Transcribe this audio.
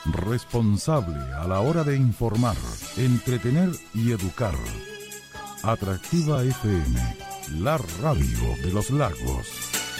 responsable a la hora de informar, entretener y educar. Atractiva FM, la radio de los lagos.